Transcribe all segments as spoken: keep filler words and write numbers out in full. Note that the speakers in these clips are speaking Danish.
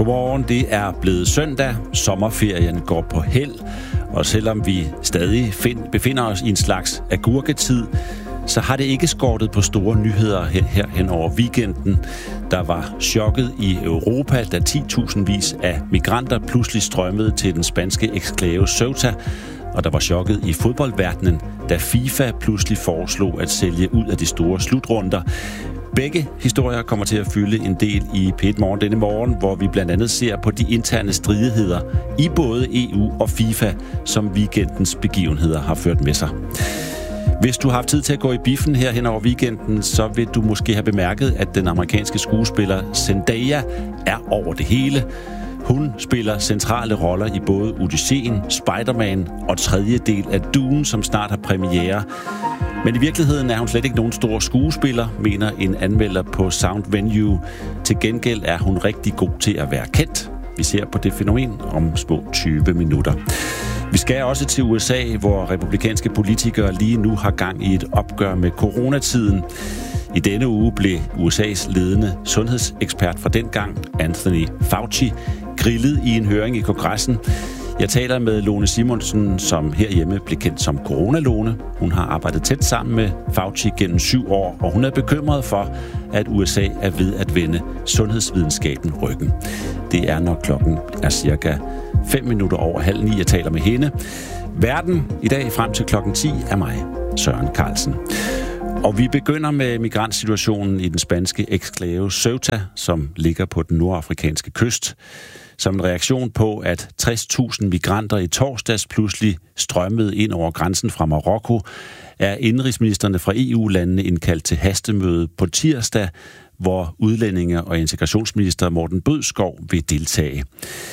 Godmorgen, det er blevet søndag. Sommerferien går på held. Og selvom vi stadig find, befinder os i en slags agurketid, så har det ikke skortet på store nyheder her, her hen over weekenden. Der var chokket i Europa, da ti tusindvis af migranter pludselig strømmede til den spanske eksklave Ceuta. Og der var chokket i fodboldverdenen, da FIFA pludselig foreslog at sælge ud af de store slutrunder. Begge historier kommer til at fylde en del i P et Morgen denne morgen, hvor vi blandt andet ser på de interne stridigheder i både E U og FIFA, som weekendens begivenheder har ført med sig. Hvis du har haft tid til at gå i biffen her hen over weekenden, så vil du måske have bemærket, at den amerikanske skuespiller Zendaya er over det hele. Hun spiller centrale roller i både Odysseen, Spider-Man og tredje del af Dune, som snart har premiere. Men i virkeligheden er hun slet ikke nogen stor skuespiller, mener en anmelder på Sound Venue. Til gengæld er hun rigtig god til at være kendt. Vi ser på det fænomen om små tyve minutter. Vi skal også til U S A, hvor republikanske politikere lige nu har gang i et opgør med coronatiden. I denne uge blev U S A's ledende sundhedsekspert fra dengang, Anthony Fauci, grillet i en høring i kongressen. Jeg taler med Lone Simonsen, som herhjemme blev kendt som Corona-Lone. Hun har arbejdet tæt sammen med Fauci gennem syv år, og hun er bekymret for, at U S A er ved at vende sundhedsvidenskaben ryggen. Det er, når klokken er cirka fem minutter over halv ni, jeg taler med hende. Verden i dag frem til klokken ti er mig, Søren Carlsen. Og vi begynder med migrantsituationen i den spanske eksklave Ceuta, som ligger på den nordafrikanske kyst. Som en reaktion på, at tres tusind migranter i torsdags pludselig strømmede ind over grænsen fra Marokko, er indenrigsministerne fra E U-landene indkaldt til hastemøde på tirsdag, hvor udlændinge- og integrationsminister Morten Bødskov vil deltage.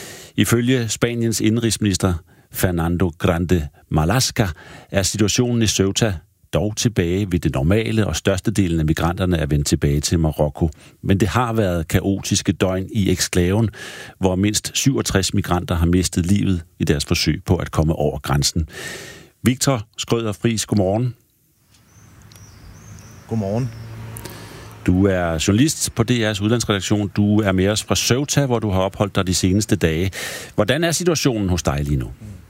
Ifølge Spaniens indenrigsminister Fernando Grande Marlaska er situationen i Ceuta dog tilbage ved det normale, og størstedelen af migranterne er vendt tilbage til Marokko. Men det har været kaotiske døgn i eksklaven, hvor mindst syvogtres migranter har mistet livet i deres forsøg på at komme over grænsen. Victor Skrøder Friis, godmorgen. Godmorgen. Du er journalist på D R's udlandsredaktion. Du er med os fra Ceuta, hvor du har opholdt dig de seneste dage. Hvordan er situationen hos dig lige nu?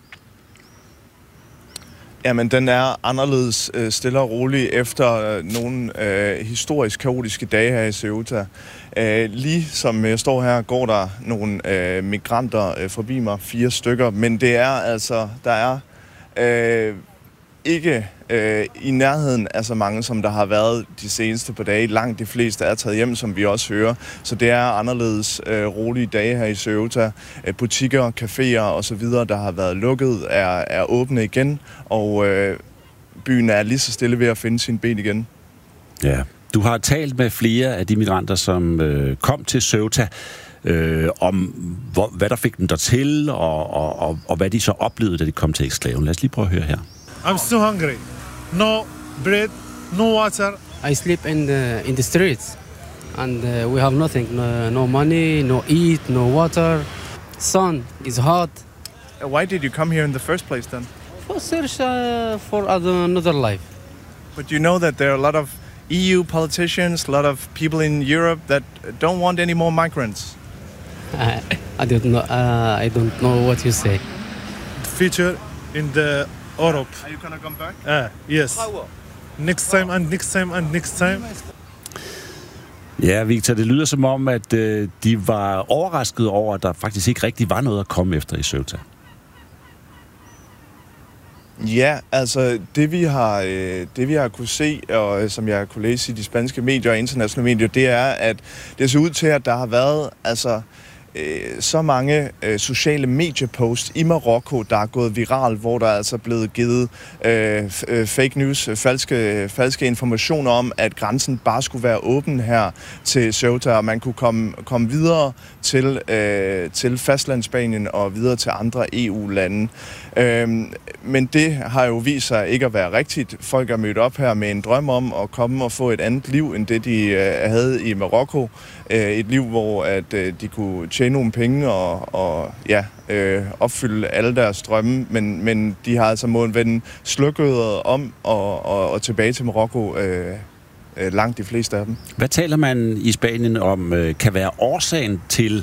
Jamen, den er anderledes øh, stille og rolig efter øh, nogle øh, historisk kaotiske dage her i Ceuta. Øh, lige som jeg står her, går der nogle øh, migranter øh, forbi mig, fire stykker, men det er altså, der er øh, ikke øh, i nærheden af så mange, som der har været de seneste par dage. Langt de fleste er taget hjem, som vi også hører. Så det er anderledes øh, rolige dage her i Ceuta. Øh, butikker, caféer og så videre, der har været lukket, er, er åbne igen, og øh, byen er lige så stille ved at finde sin ben igen. Ja, du har talt med flere af de migranter, som øh, kom til Ceuta, øh, om hvor, hvad der fik dem dertil, og, og, og, og hvad de så oplevede, da de kom til eksklaven. Lad os lige prøve at høre her. I'm so hungry. No bread, no water. I sleep in the in the streets, and uh, we have nothing. No, no money, no eat, no water. Sun is hot. Why did you come here in the first place then? For search uh, for other, another life. But you know that there are a lot of E U politicians, a lot of people in Europe that don't want any more migrants. I don't know. Uh, I don't know what you say. The future in the Europe. Are you gonna come back? Uh, yes. Next time and next time and next time. Ja, Victor, det lyder som om, at øh, de var overrasket over, at der faktisk ikke rigtig var noget at komme efter i Ceuta. Ja, altså det vi har øh, det vi har kunne se, og øh, som jeg har kunne læse i de spanske medier og internationale medier, det er, at det ser ud til, at der har været altså øh, så mange øh, sociale medieposts i Marokko, der er gået viral, hvor der er altså blevet givet øh, f- fake news, falske, falske informationer om, at grænsen bare skulle være åben her til Ceuta, og man kunne komme, komme videre til, øh, til fastlandsspanien og videre til andre E U-lande. Øhm, men det har jo vist sig ikke at være rigtigt. Folk er mødt op her med en drøm om at komme og få et andet liv, end det de øh, havde i Marokko. Øh, et liv, hvor at, øh, de kunne tjene nogle penge og, og ja, øh, opfylde alle deres drømme. Men, men de har altså måttet vende slukøret om og, og, og tilbage til Marokko. Øh, langt de fleste af dem. Hvad taler man i Spanien om, øh, kan være årsagen til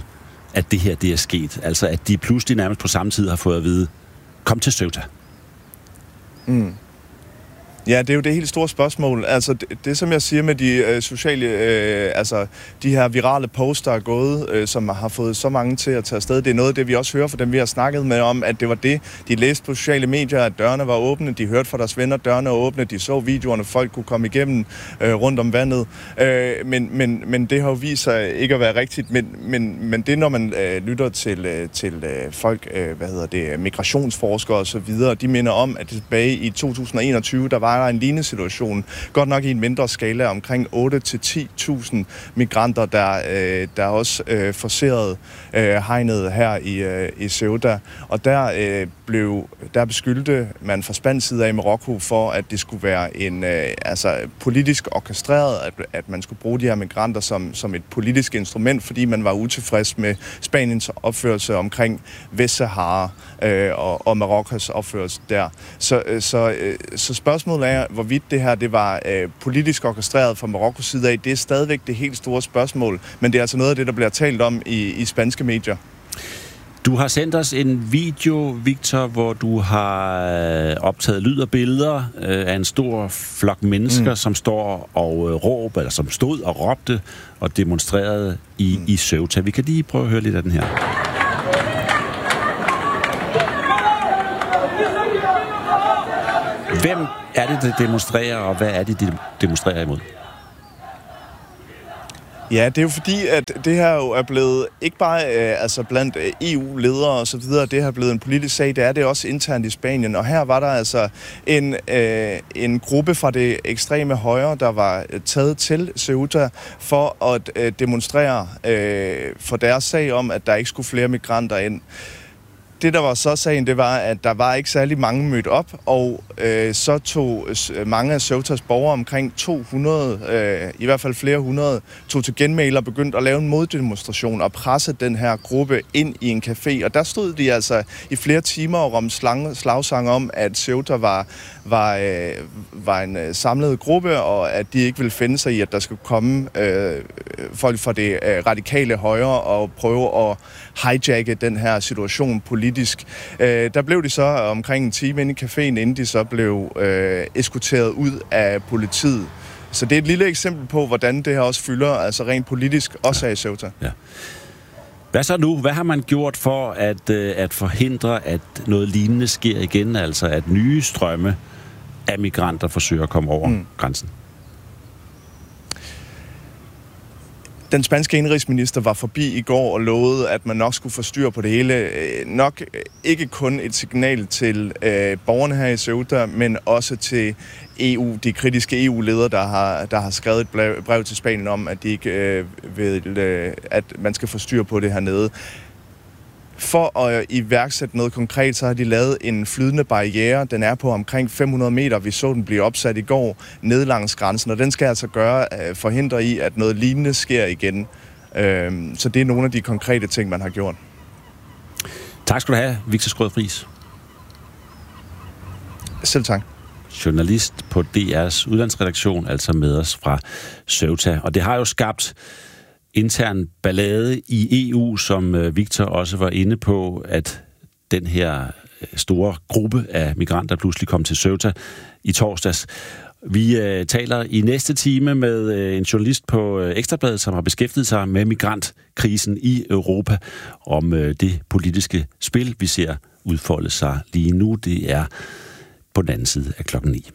at det her det er sket? Altså, at de pludselig nærmest på samme tid har fået at vide, kom til Ceuta. Mm. Ja, det er jo det helt store spørgsmål. Altså, det, det som jeg siger med de øh, sociale, øh, altså de her virale posts, der er gået, øh, som har fået så mange til at tage afsted, det er noget af det, vi også hører fra dem, vi har snakket med om, at det var det, de læste på sociale medier, at dørene var åbne, de hørte fra deres venner, dørene var åbne, de så videoerne, folk kunne komme igennem øh, rundt om vandet. Øh, men, men, men det har jo vist sig ikke at være rigtigt, men, men, men det, når man øh, lytter til, øh, til øh, folk, øh, hvad hedder det, migrationsforskere og så videre, de minder om, at tilbage i to tusind og enogtyve, der var der en lignende situation, godt nok i en mindre skala, omkring otte til ti tusind migranter, der, øh, der også øh, forcerede øh, hegnet her i, øh, i Ceuta. Og der, øh, blev, der beskyldte man fra spansk side af Marokko for, at det skulle være en øh, altså politisk orkestreret, at, at man skulle bruge de her migranter som, som et politisk instrument, fordi man var utilfreds med Spaniens opførelse omkring Vestsahara øh, og, og Marokkos opførelse der. Så, øh, så, øh, så spørgsmålet er, hvorvidt det her det var øh, politisk orkestreret fra Marokkos side af, det er stadigvæk det helt store spørgsmål, men det er altså noget af det, der bliver talt om i, i spanske medier. Du har sendt os en video, Victor, hvor du har optaget lyd og billeder af en stor flok mennesker, mm. som står og råber, eller som stod og råbte og demonstrerede i, mm. i Ceuta. Vi kan lige prøve at høre lidt af den her. Hvem er det, der demonstrerer, og hvad er det, de demonstrerer imod? Ja, det er jo fordi, at det her jo er blevet, ikke bare øh, altså blandt E U-ledere og så videre, det her er blevet en politisk sag, det er det også internt i Spanien. Og her var der altså en, øh, en gruppe fra det ekstreme højre, der var taget til Ceuta for at øh, demonstrere øh, for deres sag om, at der ikke skulle flere migranter ind. Det, der var så sagen, det var, at der var ikke særlig mange mødt op, og øh, så tog mange af Ceutas borgere, omkring to hundrede, øh, i hvert fald flere hundrede, tog til genmæle og begyndte at lave en moddemonstration og presse den her gruppe ind i en café. Og der stod de altså i flere timer og rom slagsang om, at Ceuta var, var, øh, var en øh, samlet gruppe, og at de ikke ville finde sig i, at der skulle komme øh, folk fra det øh, radikale højre og prøve at hijacke den her situation politisk. Øh, der blev de så omkring en time inde i caféen, inden de så blev øh, eskorteret ud af politiet. Så det er et lille eksempel på, hvordan det her også fylder, altså rent politisk, også ja. af Ceuta. Ja. Hvad så nu? Hvad har man gjort for at, øh, at forhindre, at noget lignende sker igen? Altså at nye strømme af migranter forsøger at komme over mm. grænsen? Den spanske indrigsminister var forbi i går og lovede, at man nok skulle få styr på det hele. Nok ikke kun et signal til øh, borgerne her i Ceuta, men også til E U, de kritiske E U-ledere, der har, der har skrevet et brev, brev til Spanien om, at de ikke øh, vil, øh, at man skal få styr på det hernede. For at iværksætte noget konkret, så har de lavet en flydende barriere. Den er på omkring fem hundrede meter. Vi så den blive opsat i går ned langs grænsen, og den skal altså gøre forhindre i, at noget lignende sker igen. Så det er nogle af de konkrete ting, man har gjort. Tak skal du have, Victor Skrøder Friis. Selv tak. Journalist på D R's udlandsredaktion, altså med os fra Ceuta. Og det har jo skabt intern ballade i E U, som Victor også var inde på, at den her store gruppe af migranter pludselig kom til Ceuta i torsdags. Vi uh, taler i næste time med uh, en journalist på uh, Ekstrabladet, som har beskæftiget sig med migrantkrisen i Europa, om uh, det politiske spil, vi ser udfolde sig lige nu. Det er på den anden side af klokken ni.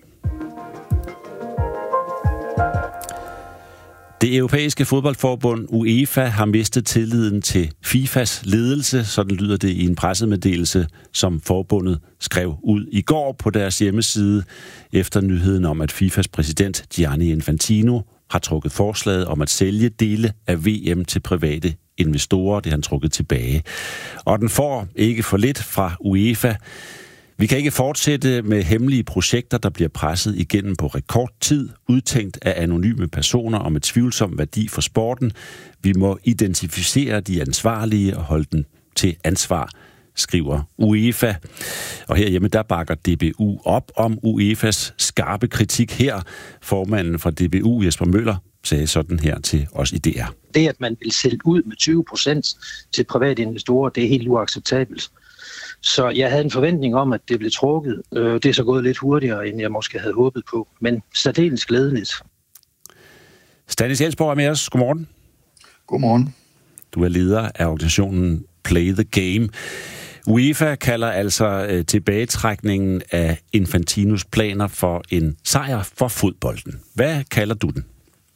Det europæiske fodboldforbund UEFA har mistet tilliden til FIFAs ledelse, sådan lyder det i en pressemeddelelse, som forbundet skrev ud i går på deres hjemmeside, efter nyheden om, at FIFAs præsident Gianni Infantino har trukket forslaget om at sælge dele af V M til private investorer. Det har han trukket tilbage. Og den får ikke for lidt fra UEFA. Vi kan ikke fortsætte med hemmelige projekter, der bliver presset igennem på rekordtid, udtænkt af anonyme personer og med tvivlsom værdi for sporten. Vi må identificere de ansvarlige og holde dem til ansvar, skriver UEFA. Og herhjemme, der bakker D B U op om UEFAs skarpe kritik her. Formanden fra D B U, Jesper Møller, sagde sådan her til os i D R. Det, at man vil sælge ud med tyve procent til private investorer, det er helt uacceptabelt. Så jeg havde en forventning om, at det blev trukket. Det er så gået lidt hurtigere, end jeg måske havde håbet på, men særdeles glædeligt. Stanis Elsborg er med os. Godmorgen. Godmorgen. Du er leder af organisationen Play the Game. UEFA kalder altså øh, tilbagetrækningen af Infantinos planer for en sejr for fodbolden. Hvad kalder du den?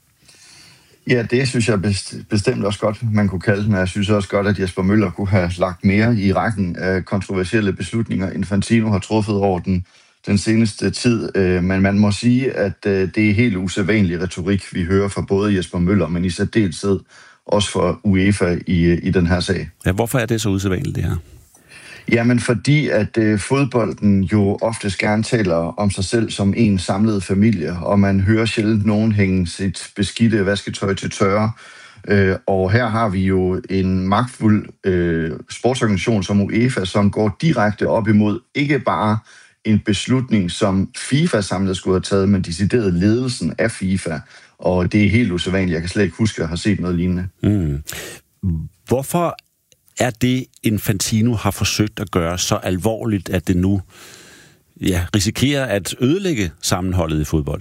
Ja, det synes jeg bestemt også godt, man kunne kalde den. Jeg synes også godt, at Jesper Møller kunne have lagt mere i rækken af kontroversielle beslutninger, Infantino har truffet over den, den seneste tid. Men man må sige, at det er helt usædvanlig retorik, vi hører fra både Jesper Møller, men i særdeleshed også fra UEFA i, i den her sag. Ja, hvorfor er det så usædvanligt, det her? Jamen fordi, at øh, fodbolden jo oftest gerne taler om sig selv som en samlet familie, og man hører sjældent nogen hænge sit beskidte vasketøj til tørre. Øh, og her har vi jo en magtfuld øh, sportsorganisation som UEFA, som går direkte op imod ikke bare en beslutning, som FIFA samlet skulle have taget, men decideret ledelsen af FIFA. Og det er helt usædvanligt. Jeg kan slet ikke huske, at jeg har set noget lignende. Mm. Hvorfor er det, Infantino har forsøgt at gøre så alvorligt, at det nu ja, risikerer at ødelægge sammenholdet i fodbold?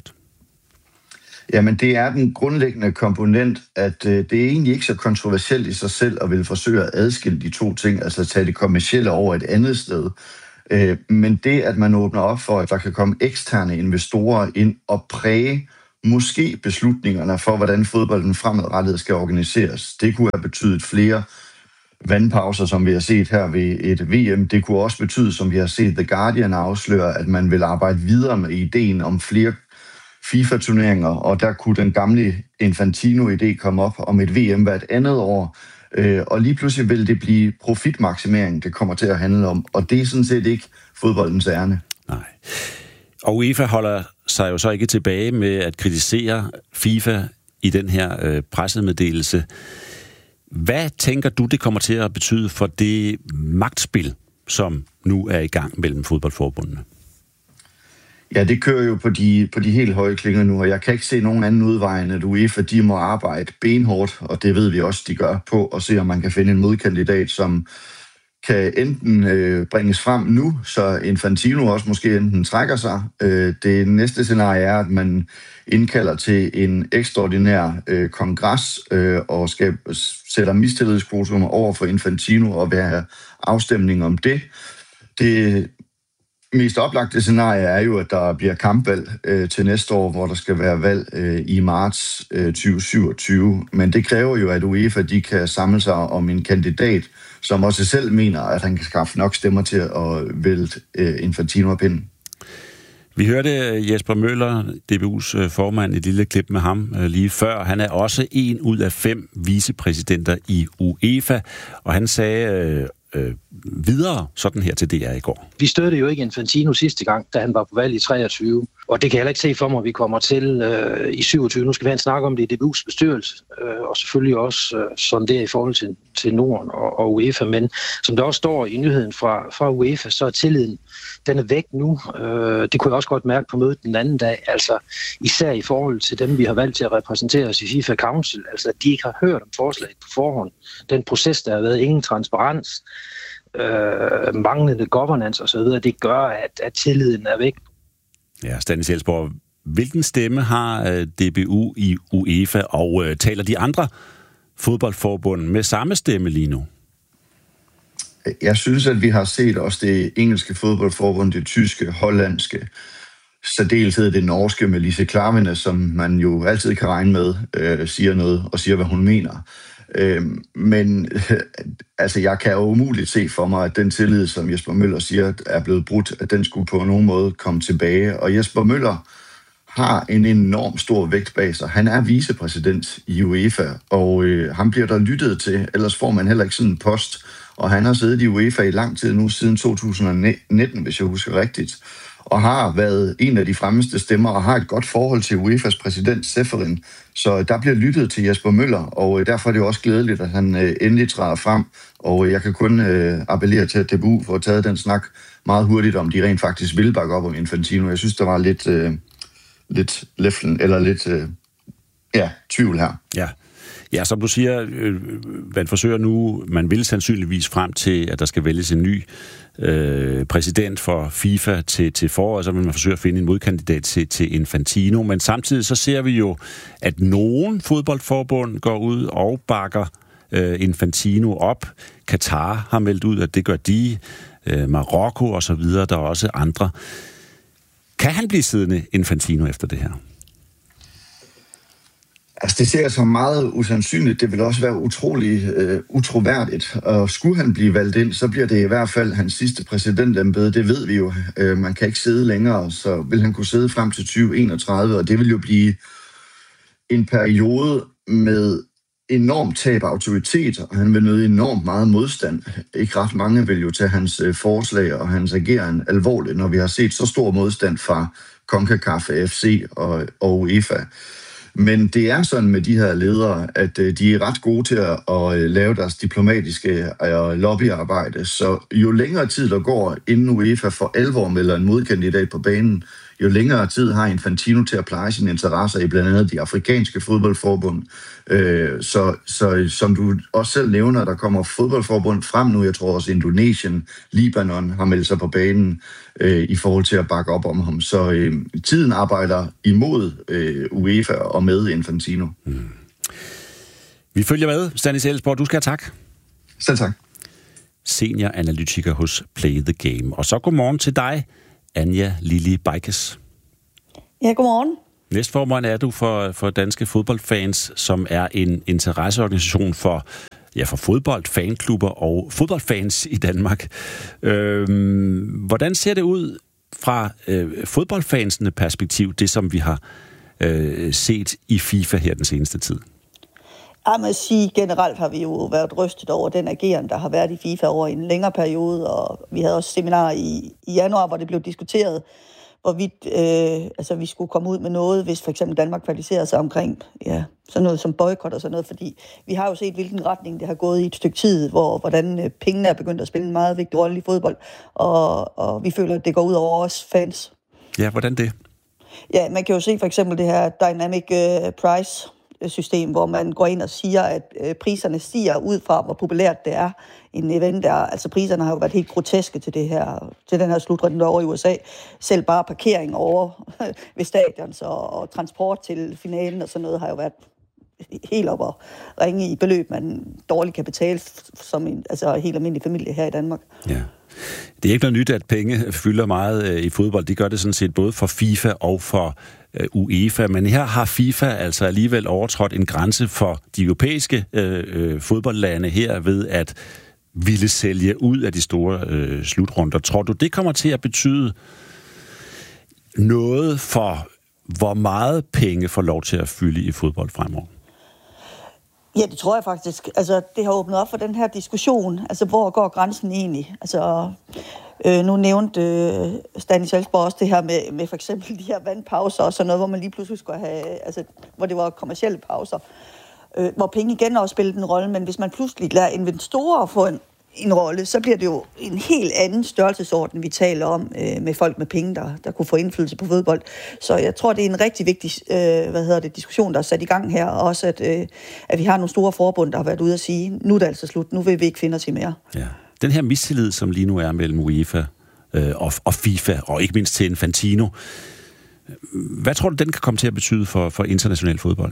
Jamen, det er den grundlæggende komponent, at øh, det er egentlig ikke så kontroversielt i sig selv at vil forsøge at adskille de to ting, altså tage det kommercielle over et andet sted. Øh, men det, at man åbner op for, at der kan komme eksterne investorer ind og præge måske beslutningerne for, hvordan fodbolden fremadrettet skal organiseres, det kunne have betydet flere vandpauser, som vi har set her ved et V M. Det kunne også betyde, som vi har set The Guardian afsløre, at man vil arbejde videre med ideen om flere FIFA-turneringer, og der kunne den gamle Infantino-idé komme op om et V M hvert andet år, og lige pludselig vil det blive profitmaksimering, det kommer til at handle om, og det er sådan set ikke fodboldens ærne. Nej. Og UEFA holder sig jo så ikke tilbage med at kritisere FIFA i den her øh, pressemeddelelse. Hvad tænker du, det kommer til at betyde for det magtspil, som nu er i gang mellem fodboldforbundene? Ja, det kører jo på de, på de helt høje klinger nu, og jeg kan ikke se nogen anden udvej end, at UEFA de må arbejde benhårdt, og det ved vi også, de gør, på at se, om man kan finde en modkandidat, som kan enten øh, bringes frem nu, så Infantino også måske enten trækker sig. Øh, det næste scenarie er, at man indkalder til en ekstraordinær øh, kongres øh, og skal, sætter mistillidskvotum over for Infantino og vil have afstemning om det. Det mest oplagte scenarie er jo, at der bliver kampvalg øh, til næste år, hvor der skal være valg øh, i marts øh, tyve syvogtyve. Men det kræver jo, at UEFA de kan samle sig om en kandidat, som også selv mener, at han kan skaffe nok stemmer til at vælte øh, Infantino af pinden. Vi hørte Jesper Møller, D B U's formand, et lille klip med ham lige før. Han er også en ud af fem vicepræsidenter i UEFA, og han sagde øh, videre sådan her til D R i går. Vi støttede jo ikke Infantino sidste gang, da han var på valg i treogtyve. Og det kan jeg heller ikke se for mig, at vi kommer til øh, i syvogtyve. Nu skal vi have en snak om det i D B U's bestyrelse, øh, og selvfølgelig også øh, sådan det i forhold til, til Norden og, og UEFA. Men som der også står i nyheden fra, fra UEFA, så er tilliden, den er væk nu. Øh, det kunne jeg også godt mærke på mødet den anden dag. Altså især i forhold til dem, vi har valgt til at repræsentere os i FIFA Council. Altså at de ikke har hørt om forslaget på forhånd. Den proces, der har været, ingen transparens, øh, manglende governance osv., det gør, at, at tilliden er væk. Ja, Stanis Elsborg, hvilken stemme har D B U i UEFA, og uh, taler de andre fodboldforbund med samme stemme lige nu? Jeg synes, at vi har set også det engelske fodboldforbund, det tyske, hollandske, særdeleshed det norske med Lise Klarvine, som man jo altid kan regne med, øh, siger noget og siger, hvad hun mener. Øh, men øh, altså, jeg kan jo umuligt se for mig, at den tillid, som Jesper Møller siger, er blevet brudt, at den skulle på nogen måde komme tilbage. Og Jesper Møller har en enorm stor vægt bag sig. Han er vicepræsident i UEFA, og øh, han bliver der lyttet til, ellers får man heller ikke sådan en post. Og han har siddet i UEFA i lang tid nu, siden to tusind og nitten, hvis jeg husker rigtigt, og har været en af de fremmeste stemmer, og har et godt forhold til UEFA's præsident, Seferin. Så der bliver lyttet til Jesper Møller, og derfor er det også glædeligt, at han endelig træder frem. Og jeg kan kun appellere til, at D B U får taget den snak meget hurtigt, om de rent faktisk vil bakke op om Infantino. Jeg synes, der var lidt, øh, lidt læflen, eller lidt... Øh, ja, tvivl her. Ja. Ja, som du siger, øh, man forsøger nu, man vil sandsynligvis frem til, at der skal vælges en ny øh, præsident for FIFA til, til foråret, så vil man forsøge at finde en modkandidat til, til Infantino, men samtidig så ser vi jo, at nogen fodboldforbund går ud og bakker øh, Infantino op. Katar har meldt ud, at det gør de, øh, Marokko og så videre, der er også andre. Kan han blive siddende Infantino efter det her? Altså, det ser jeg som meget usandsynligt. Det vil også være utrolig øh, utroværdigt. Og skulle han blive valgt ind, så bliver det i hvert fald hans sidste præsidentembede. Det ved vi jo. Øh, man kan ikke sidde længere, så vil han kunne sidde frem til tyve enogtredive, og det vil jo blive en periode med enormt tab af autoritet, og han vil møde enormt meget modstand. Ikke ret mange vil jo tage hans øh, forslag og hans ageren alvorligt, når vi har set så stor modstand fra CONCACAF, F C og, og UEFA. Men det er sådan med de her ledere, at de er ret gode til at lave deres diplomatiske lobbyarbejde. Så jo længere tid der går, inden UEFA for alvor melder en modkandidat på banen, jo længere tid har Infantino til at pleje sine interesser i blandt andet de afrikanske fodboldforbund. Så, så som du også selv nævner, der kommer fodboldforbund frem nu. Jeg tror også Indonesien, Libanon har meldt sig på banen i forhold til at bakke op om ham. Så øh, tiden arbejder imod øh, UEFA og med Infantino. Mm. Vi følger med. Stanis Elsborg, du skal have tak. Selv tak. Senior-analytiker hos Play the Game. Og så godmorgen til dig, Anja Lili Bajkes. Ja, godmorgen. Næstformand er du for, for Danske Fodboldfans, som er en interesseorganisation for, ja, for fodbold, fanklubber og fodboldfans i Danmark. Øhm, hvordan ser det ud fra øh, fodboldfansene perspektiv, det som vi har øh, set i FIFA her den seneste tid? Jeg må sige, generelt har vi jo været rystet over den ageren, der har været i FIFA over en længere periode, og vi havde også seminar i, i januar, hvor det blev diskuteret, hvorvidt øh, altså, vi skulle komme ud med noget, hvis for eksempel Danmark kvalificerede sig omkring ja, sådan noget som boykot og sådan noget, fordi vi har jo set, hvilken retning det har gået i et stykke tid, hvor hvordan øh, pengene er begyndt at spille en meget vigtig rolle i fodbold, og, og vi føler, at det går ud over os fans. Ja, hvordan det? Ja, man kan jo se for eksempel det her Dynamic øh, Price system, hvor man går ind og siger, at øh, priserne stiger ud fra, hvor populært det er en event der. Altså priserne har jo været helt groteske til det her, til den her slutrunde over i U S A. Selv bare parkering over ved stadion, så, og transport til finalen og sådan noget har jo været helt op og ringe i beløb, man dårligt kan betale som en altså helt almindelig familie her i Danmark. Ja. Det er ikke noget nyt, at penge fylder meget øh, i fodbold. De gør det sådan set både for FIFA og for øh, UEFA. Men her har FIFA altså alligevel overtrådt en grænse for de europæiske øh, øh, fodboldlande her ved at ville sælge ud af de store øh, slutrunder. Tror du, det kommer til at betyde noget for, hvor meget penge får lov til at fylde i fodbold fremover? Ja, det tror jeg faktisk. Altså, det har åbnet op for den her diskussion. Altså, hvor går grænsen egentlig? Altså, øh, nu nævnte øh, Stanis Elsborg også det her med, med for eksempel de her vandpauser og sådan noget, hvor man lige pludselig skulle have, altså, hvor det var kommercielle pauser, øh, hvor penge igen også spillede en rolle, men hvis man pludselig lader investorer få en, en rolle, så bliver det jo en helt anden størrelsesorden, vi taler om øh, med folk med penge, der, der kunne få indflydelse på fodbold. Så jeg tror, det er en rigtig vigtig øh, hvad hedder det, diskussion, der er sat i gang her, og også at, øh, at vi har nogle store forbund, der har været ude at sige, nu er det altså slut, nu vil vi ikke finde os i mere. Ja. Den her mistillid, som lige nu er mellem UEFA øh, og, og FIFA, og ikke mindst til Infantino, hvad tror du, den kan komme til at betyde for, for international fodbold?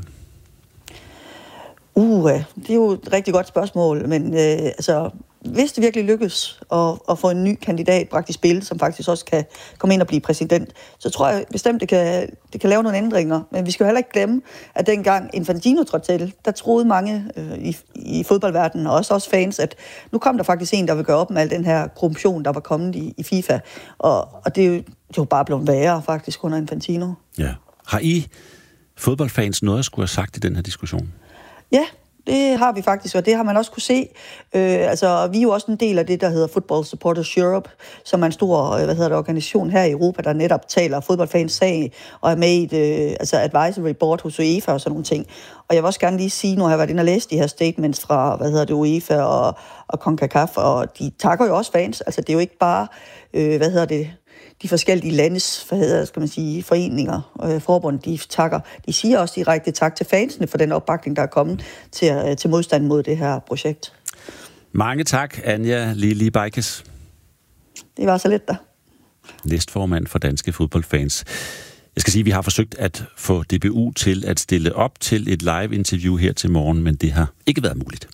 Uh, det er jo et rigtig godt spørgsmål, men øh, altså, hvis det virkelig lykkes at, at få en ny kandidat bragt i spil, som faktisk også kan komme ind og blive præsident, så tror jeg bestemt, det kan, det kan lave nogle ændringer. Men vi skal jo heller ikke glemme, at dengang Infantino trådte til, der troede mange øh, i, i fodboldverdenen, og også, også fans, at nu kom der faktisk en, der vil gøre op med al den her korruption, der var kommet i, i FIFA. Og, og det, er jo, det er jo bare blevet værre faktisk under Infantino. Ja. Har I fodboldfans noget at skulle have sagt i den her diskussion? Ja, det har vi faktisk, og det har man også kunne se. Øh, altså, vi er jo også en del af det, der hedder Football Supporters Europe, som er en stor hvad hedder det, organisation her i Europa, der netop taler fodboldfans sag, og er med i et øh, altså advisory board hos UEFA og sådan nogle ting. Og jeg vil også gerne lige sige, nu har jeg været inde og læst de her statements fra, hvad hedder det, UEFA og, og CONCACAF, og de takker jo også fans. Altså, det er jo ikke bare, øh, hvad hedder det, de forskellige landes, hvad hedder, skal man sige, foreninger og øh, forbund, de takker. De siger også direkte tak til fansene for den opbakning, der er kommet til, øh, til modstand mod det her projekt. Mange tak, Anja Lili Bajkes. Det var så lidt der. Næstformand for Danske Fodboldfans. Jeg skal sige, at vi har forsøgt at få D B U til at stille op til et live-interview her til morgen, men det har ikke været muligt.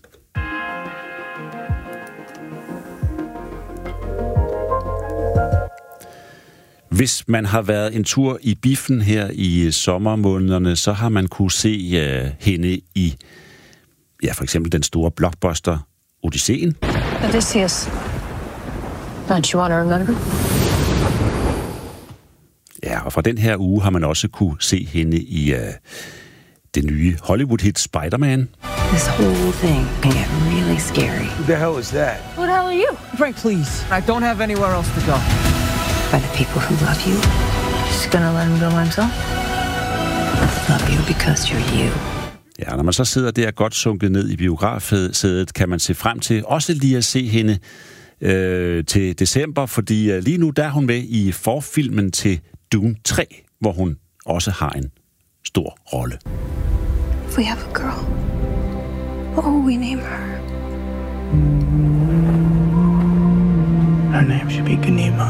Hvis man har været en tur i biffen her i sommermånederne, så har man kunne se uh, hende i, ja, for eksempel den store blockbuster Odysseen. Odysseus. Don't you want to remember? Ja, og fra den her uge har man også kunne se hende i uh, det nye Hollywood-hit Spider-Man. This whole thing can get really scary. Who the hell is that? Who the hell are you? Frank, please. I don't have anywhere else to go. By the people who love you. Just gonna let him go by himself? Love you because you're you. Ja, når man så sidder der godt sunket ned i biografsædet, kan man se frem til også lige at se hende øh, til december, fordi øh, lige nu der er hun med i forfilmen til Dune tre, hvor hun også har en stor rolle. If we have a girl, what will we name her? Her name should be Ganima.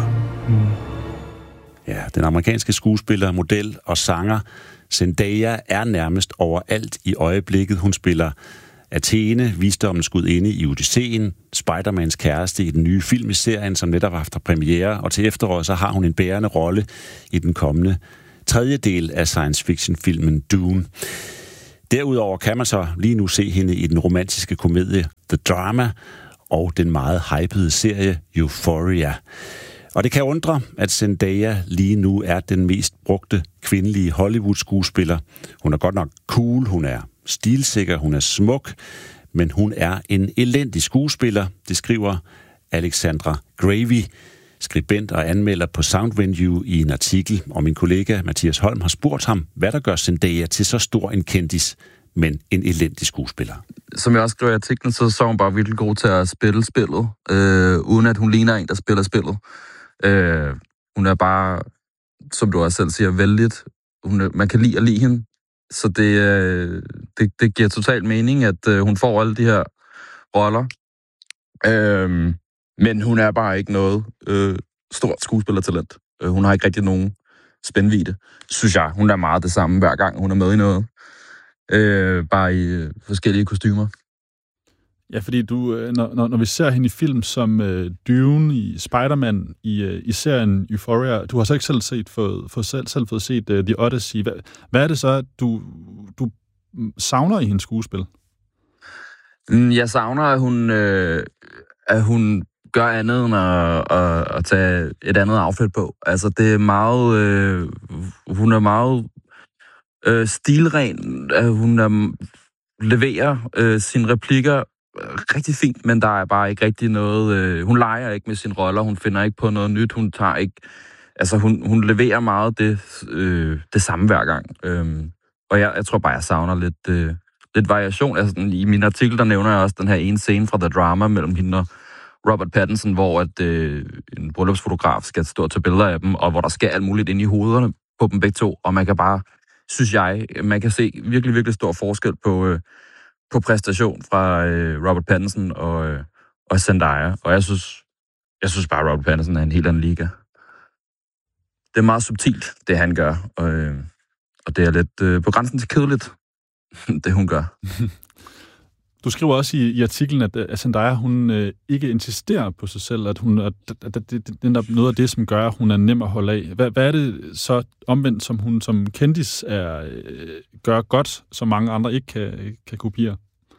Ja, den amerikanske skuespiller, model og sanger Zendaya er nærmest overalt i øjeblikket. Hun spiller Athene, visdommens gudinde i Odysseen, Spider-Mans kæreste i den nye film i serien, som netop har haft premiere, og til efteråret så har hun en bærende rolle i den kommende tredje del af science fiction-filmen Dune. Derudover kan man så lige nu se hende i den romantiske komedie The Drama og den meget hypede serie Euphoria. Og det kan undre, at Zendaya lige nu er den mest brugte kvindelige Hollywood-skuespiller. Hun er godt nok cool, hun er stilsikker, hun er smuk, men hun er en elendig skuespiller, det skriver Alexandra Gravy, skribent og anmelder på Soundvenue i en artikel, og min kollega Mathias Holm har spurgt ham, hvad der gør Zendaya til så stor en kendis, men en elendig skuespiller. Som jeg også skrev i artiklen, så så hun bare virkelig god til at spille spillet, øh, uden at hun ligner en, der spiller spillet. Øh, hun er bare, som du også selv siger, vældigt. Hun er, man kan lide at lide hende. Så det, øh, det, det giver totalt mening, at øh, hun får alle de her roller. Øh, men hun er bare ikke noget øh, stort skuespillertalent. Øh, hun har ikke rigtig nogen spændvidde, synes jeg. Hun er meget det samme hver gang, hun er med i noget. Øh, bare i øh, forskellige kostymer. Ja, fordi du, når, når vi ser hende i film som øh, Dune, i Spider-Man, i, øh, i serien Euphoria, du har så ikke selv set for, for selv, selv fået set uh, The Odyssey. Hvad, hvad er det så, du, du savner i hendes skuespil? Jeg savner, at hun, øh, at hun gør andet end at, at, at tage et andet outfit på. Altså, det er meget... Øh, hun er meget øh, stilren. Hun er, leverer øh, sine replikker rigtig fint, men der er bare ikke rigtig noget... Øh, hun leger ikke med sine roller, hun finder ikke på noget nyt, hun tager ikke... Altså, hun, hun leverer meget det, øh, det samme hver gang. Øhm, og jeg, jeg tror bare, jeg savner lidt, øh, lidt variation. Altså, i min artikel, der nævner jeg også den her ene scene fra The Drama mellem hende og Robert Pattinson, hvor at, øh, en bryllupsfotograf skal stå til billeder af dem, og hvor der sker alt muligt ind i hovederne på dem begge to, og man kan bare, synes jeg, man kan se virkelig, virkelig stor forskel på... Øh, på præstation fra øh, Robert Pattinson og, øh, og Zendaya. Og jeg synes, jeg synes bare, at Robert Pattinson er en helt anden liga. Det er meget subtilt, det han gør. Og, øh, og det er lidt øh, på grænsen til kedeligt, det hun gør. Du skriver også i, i artiklen, at, at Zendaya, hun øh, ikke insisterer på sig selv, at, hun, at, at, at det, det er noget af det, som gør, at hun er nem at holde af. Hvad, hvad er det så omvendt, som hun som kendis er, øh, gør godt, som mange andre ikke kan, kan kopiere?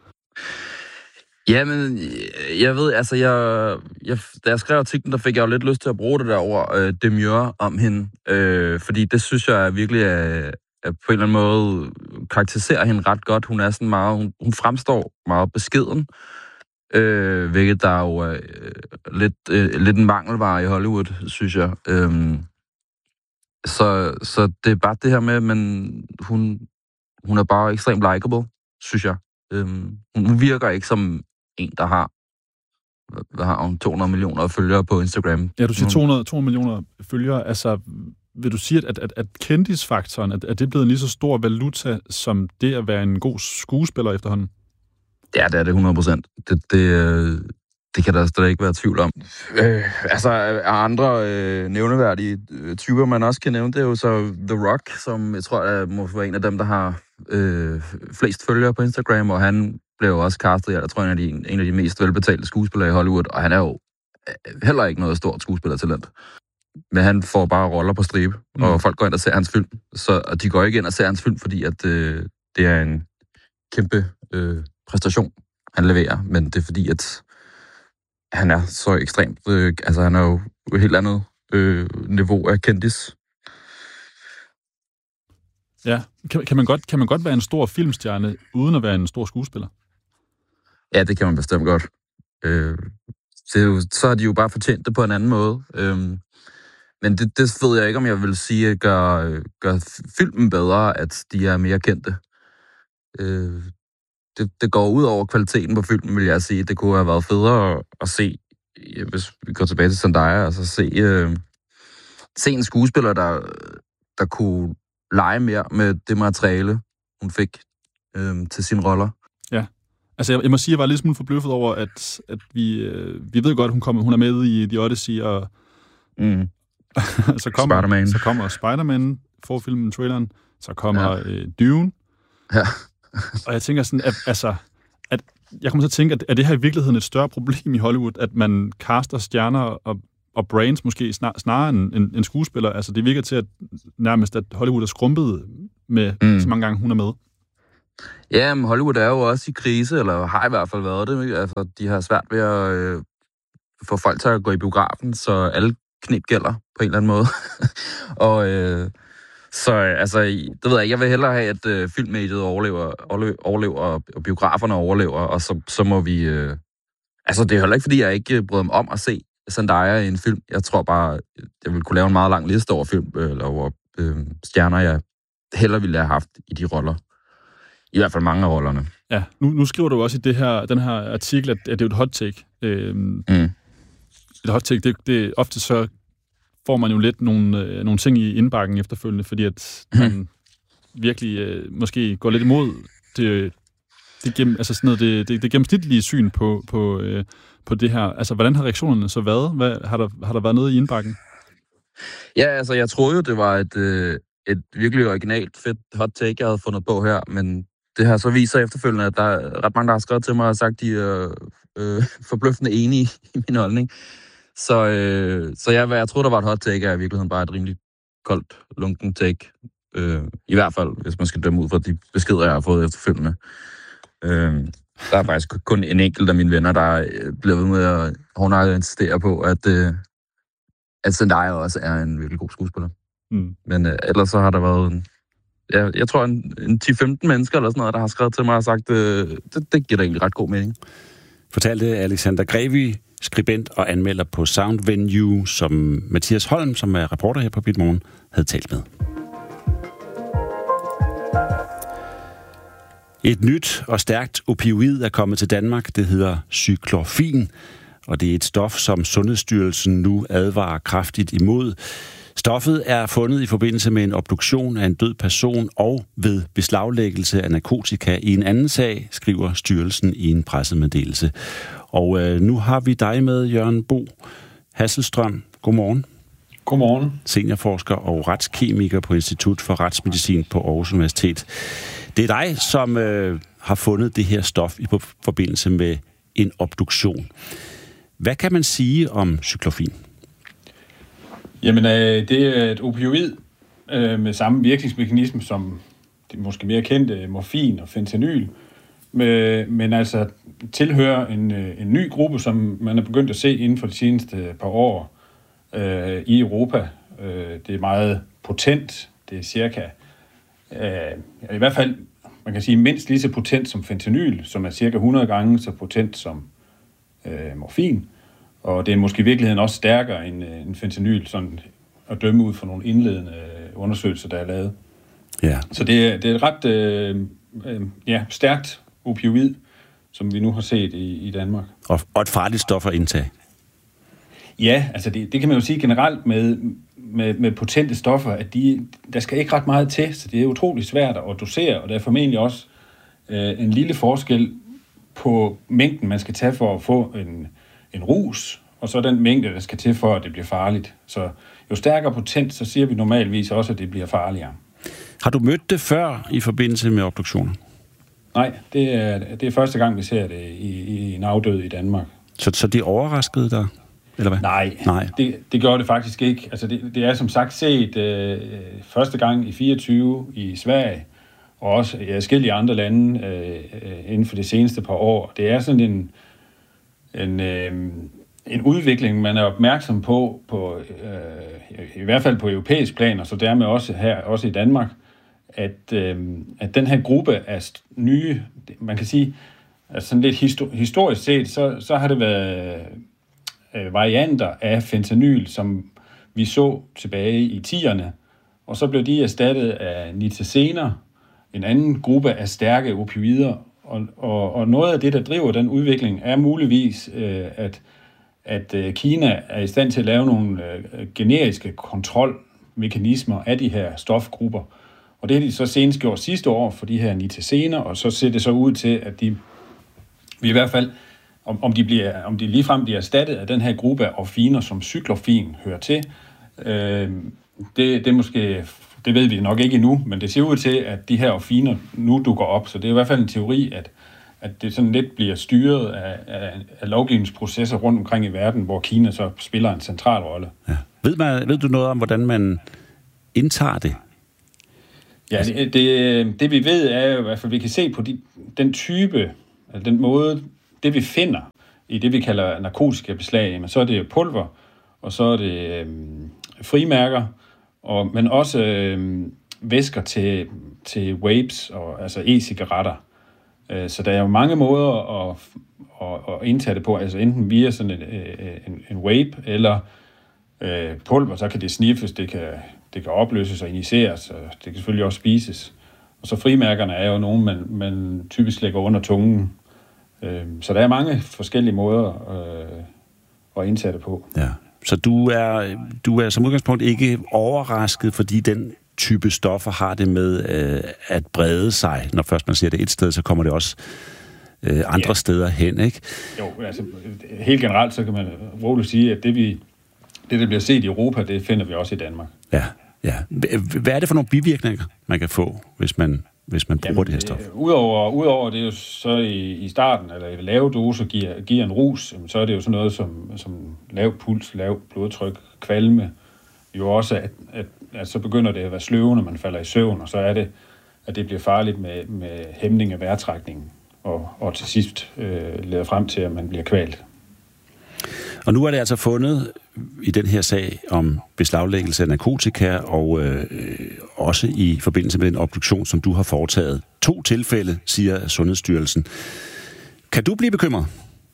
Jamen, jeg ved, altså, jeg, jeg, da jeg skrev artiklen, der fik jeg jo lidt lyst til at bruge det der ord, øh, demure, om hende. Øh, fordi det synes jeg er virkelig er, er på en eller anden måde karakteriserer hende ret godt. Hun er sådan meget, hun, hun fremstår meget beskeden, øh, hvilket der jo er øh, lidt, øh, lidt en mangelvare i Hollywood, synes jeg. Øh, så, så det er bare det her med, men hun, hun er bare ekstremt likable, synes jeg. Øh, hun virker ikke som en, der har hvad har hun, to hundrede millioner følgere på Instagram. Ja, du siger to hundrede, to hundrede millioner følgere. Altså, vil du sige, at, at, at kendisfaktoren, at, at det er blevet en lige så stor valuta, som det at være en god skuespiller efterhånden? Ja, det er det hundrede procent. Det, det, det kan der slet ikke være tvivl om. Øh, altså, andre øh, nævneværdige typer, man også kan nævne, det er jo så The Rock, som jeg tror, er må være en af dem, der har øh, flest følgere på Instagram, og han blev jo også castet, jeg tror, en af de, en af de mest velbetalte skuespillere i Hollywood, og han er jo heller ikke noget stort skuespillertalent. Men han får bare roller på stribe, mm. og folk går ind og ser hans film. Så, og de går ikke ind og ser hans film, fordi at, øh, det er en kæmpe øh, præstation, han leverer. Men det er fordi, at han er så ekstremt... Øh, altså, han er jo et helt andet øh, niveau af kendis. Ja. Kan, kan, man godt, kan man godt være en stor filmstjerne, uden at være en stor skuespiller? Ja, det kan man bestemt godt. Øh, det er jo, så har de jo bare fortjent det på en anden måde. Øh, Men det, det ved jeg ikke, om jeg vil sige, gør, gør filmen bedre, at de er mere kendte. Øh, det, det går ud over kvaliteten på filmen, vil jeg sige. Det kunne have været federe at, at se, hvis vi går tilbage til Zendaya, altså se, øh, se en skuespiller, der, der kunne lege mere med det materiale, hun fik øh, til sine roller. Ja. Altså, jeg, jeg må sige, at jeg var lidt smule forbløffet over, at, at vi, øh, vi ved godt, at hun, kommer, hun er med i The Odyssey, og mm. så, kommer, Spider-Man. så kommer Spider-Man, forfilmen, traileren, så kommer ja. øh, Dune. Ja. Og jeg tænker sådan, at, altså, at jeg kommer til at tænke, at er det her i virkeligheden et større problem i Hollywood, at man caster stjerner og, og brains måske snar, snarere end en, en skuespiller? Altså, det virker til, at nærmest, at Hollywood er skrumpet med mm. så mange gange, hun er med. Ja, men Hollywood er jo også i krise, eller har i hvert fald været det. Ikke? Altså, de har svært ved at øh, få folk til at gå i biografen, så alle knep gælder på en eller anden måde. og øh, så altså, det ved jeg jeg vil hellere have, at øh, filmmediet overlever, overlever, overlever og, og biograferne overlever, og så, så må vi... Øh, altså, det er heller ikke, fordi jeg ikke bryder mig om at se Zendaya i en film. Jeg tror bare, jeg ville kunne lave en meget lang liste over film, eller over øh, stjerner, jeg hellere ville have haft i de roller. I hvert fald mange af rollerne. Ja, nu, nu skriver du også i det her, den her artikel, at, at det er et hot take. Øhm, mm. Et hot take, det, det ofte så får man jo lidt nogle, øh, nogle ting i indbakken efterfølgende, fordi at mm. man virkelig øh, måske går lidt imod det, det, gennem, altså sådan noget, det, det, det gennemsnitlige syn på, på, øh, på det her. Altså, hvordan har reaktionerne så været? Hvad, har, der, har der været noget i indbakken? Ja, altså, jeg troede jo, det var et, øh, et virkelig originalt, fedt hot take, jeg havde fundet på her, men det her så viser efterfølgende, at der er ret mange, der har skrevet til mig og sagt, de er øh, forbløffende enige i min holdning. Så, øh, så jeg, jeg troede, der var et hot take, er i virkeligheden bare et rimelig koldt, lunken take. Øh, I hvert fald, hvis man skal dømme ud fra de beskeder, jeg har fået efterfølgende. Øh, der er faktisk kun en enkelt af mine venner, der bliver ved med at hårdnakket insistere på, at, øh, at Zendaya også er en virkelig god skuespiller. Mm. Men øh, ellers så har der været en, ja, jeg tror en, en ti til femten mennesker eller sådan noget, der har skrevet til mig og sagt, øh, det, det giver da egentlig ret god mening. Fortalte Alexander Grevy, skribent og anmelder på Sound Venue, som Mathias Holm, som er reporter her på Bitmorgen, havde talt med. Et nyt og stærkt opioid er kommet til Danmark. Det hedder cyklorfin, og det er et stof, som Sundhedsstyrelsen nu advarer kraftigt imod. Stoffet er fundet i forbindelse med en obduktion af en død person og ved beslaglæggelse af narkotika i en anden sag, skriver styrelsen i en pressemeddelelse. Og øh, nu har vi dig med, Jørgen Bo Hasselstrøm. Godmorgen. Godmorgen. Seniorforsker og retskemiker på Institut for Retsmedicin på Aarhus Universitet. Det er dig, som øh, har fundet det her stof i forbindelse med en obduktion. Hvad kan man sige om cyklorfin? Jamen, øh, det er et opioid øh, med samme virkningsmekanisme som det måske mere kendte morfin og fentanyl, med, men altså tilhører en, en ny gruppe, som man er begyndt at se inden for de seneste par år øh, i Europa. Øh, det er meget potent. Det er cirka, øh, i hvert fald, man kan sige mindst lige så potent som fentanyl, som er cirka hundrede gange så potent som øh, morfin. Og det er måske i virkeligheden også stærkere end, end fentanyl, sådan at dømme ud fra nogle indledende undersøgelser, der er lavet. Ja. Så det er, det er et ret øh, øh, ja, stærkt opioid, som vi nu har set i, i Danmark. Og, og et farligt stof at indtage. Ja, altså det, det kan man jo sige generelt med, med, med potente stoffer, at de, der skal ikke ret meget til, så det er utroligt svært at dosere, og der er formentlig også øh, en lille forskel på mængden, man skal tage for at få en, en rus, og så den mængde, der skal til for, at det bliver farligt. Så jo stærkere potent, så siger vi normalvis også, at det bliver farligere. Har du mødt det før i forbindelse med obduktioner? Nej, det er, det er første gang, vi ser det i, i en afdød i Danmark. Så, så det overraskede dig? Eller hvad? Nej, Nej. Det, det gjorde det faktisk ikke. Altså det, det er som sagt set øh, første gang i fireogtyve i Sverige, og også i forskellige andre lande øh, inden for de seneste par år. Det er sådan en, en, øh, en udvikling, man er opmærksom på, på øh, i hvert fald på europæisk plan, og så dermed også her, også i Danmark, at, øh, at den her gruppe af nye, man kan sige, at sådan lidt histor- historisk set, så, så har det været øh, varianter af fentanyl, som vi så tilbage i tierne, og så blev de erstattet af nitazener, en anden gruppe af stærke opioider, og, og, og noget af det, der driver den udvikling, er muligvis, øh, at, at øh, Kina er i stand til at lave nogle øh, generiske kontrolmekanismer af de her stofgrupper. Og det har de så senest gjort sidste år for de her nitazener, og så ser det så ud til, at de vi i hvert fald, om, om, de bliver, om de ligefrem bliver erstattet af den her gruppe af orfiner, som cyklorfin hører til. Øh, det, det, måske, det ved vi nok ikke endnu, men det ser ud til, at de her orfiner nu dukker op. Så det er i hvert fald en teori, at, at det sådan lidt bliver styret af, af, af lovgivningsprocesser rundt omkring i verden, hvor Kina så spiller en central rolle. Ja. Ved, man, ved du noget om, hvordan man indtager det? Ja, det, det, det vi ved er jo i hvert fald, vi kan se på de, den type, altså den måde, det vi finder i det, vi kalder narkotiske beslag, men så er det pulver, og så er det øh, frimærker, og, men også øh, væsker til, til vapes, og, altså e-cigaretter. Øh, så der er jo mange måder at, at, at indtage det på, altså enten via sådan en, en, en vape, eller øh, pulver, så kan det sniffes, det kan, det kan opløses og injiceres, og det kan selvfølgelig også spises. Og så frimærkerne er jo nogen, man, man typisk lægger under tungen. Så der er mange forskellige måder øh, at indtage det på. Ja. Så du er, du er som udgangspunkt ikke overrasket, fordi den type stoffer har det med øh, at brede sig. Når først man ser det et sted, så kommer det også øh, andre ja. steder hen, ikke? Jo, altså helt generelt, så kan man roligt sige, at det, vi, det, der bliver set i Europa, det finder vi også i Danmark. Ja, ja. Hvad er det for nogle bivirkninger, man kan få, hvis man... hvis man bruger Jamen, det her stof? Udover, udover det jo så i, i starten, eller i lave doser, giver, giver en rus, så er det jo sådan noget som, som lav puls, lav blodtryk, kvalme. Jo også, at, at, at så begynder det at være sløve, når man falder i søvn, og så er det, at det bliver farligt med, med hæmning af vejrtrækningen, og, og til sidst øh, leder frem til, at man bliver kvalt. Og nu er det altså fundet i den her sag om beslaglæggelse af narkotika, og øh, også i forbindelse med den obduktion, som du har foretaget. To tilfælde, siger Sundhedsstyrelsen. Kan du blive bekymret?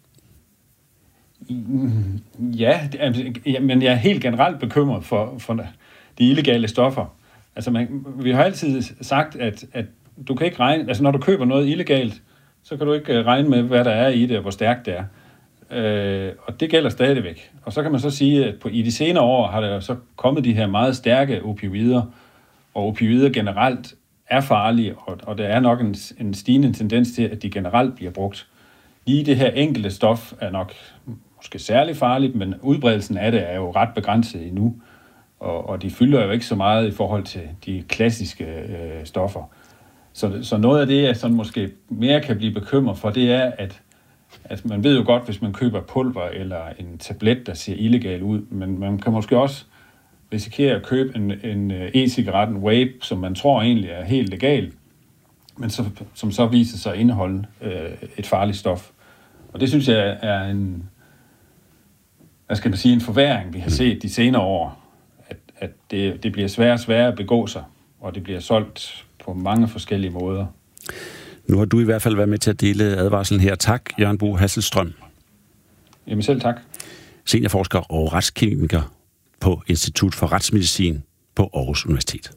Ja, men jeg er helt generelt bekymret for, for de illegale stoffer. Altså, man, vi har altid sagt, at, at du kan ikke regne... Altså, når du køber noget illegalt, så kan du ikke regne med, hvad der er i det, og hvor stærkt det er. Øh, og det gælder stadigvæk. Og så kan man så sige, at på, i de senere år har der så kommet de her meget stærke opioider, og opioider generelt er farlige, og, og der er nok en, en stigende tendens til, at de generelt bliver brugt. Lige det her enkelte stof er nok måske særlig farligt, men udbredelsen af det er jo ret begrænset endnu, og, og de fylder jo ikke så meget i forhold til de klassiske øh, stoffer. Så, så noget af det, jeg sådan måske mere kan blive bekymret for, det er, at Altså, man ved jo godt, hvis man køber pulver eller en tablet, der ser illegal ud, men man kan måske også risikere at købe en, en e-cigaret, en vape, som man tror egentlig er helt legal, men så, som så viser sig at indeholde øh, et farligt stof. Og det synes jeg er en, hvad skal man sige, en forværring, vi har set de senere år, at, at det, det bliver sværere og sværere at begå sig, og det bliver solgt på mange forskellige måder. Nu har du i hvert fald været med til at dele advarslen her. Tak, Jørgen Bo Hasselstrøm. Jamen selv tak. Seniorforsker og retskemiker på Institut for Retsmedicin på Aarhus Universitet.